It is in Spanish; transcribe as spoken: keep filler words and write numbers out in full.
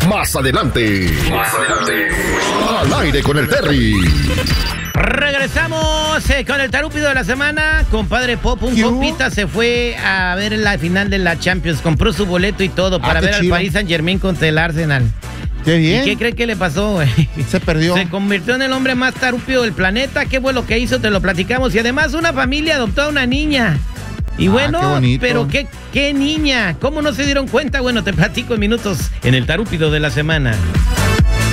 Más adelante. Más adelante. Al aire con el Terry. Regresamos eh, con el tarúpido de la semana. Compadre Pop, un compita se fue a ver la final de la Champions. Compró su boleto y todo para Ah, ver al chido. Paris Saint-Germain contra el Arsenal. Qué bien. ¿Y qué cree que le pasó, güey? Se perdió. Se convirtió en el hombre más tarúpido del planeta. ¿Qué fue lo que hizo? Te lo platicamos. Y además una familia adoptó a una niña. Y Ah, bueno, qué bonito. pero qué, qué niña. ¿Cómo no se dieron cuenta? Bueno, te platico en minutos en el tarúpido de la semana.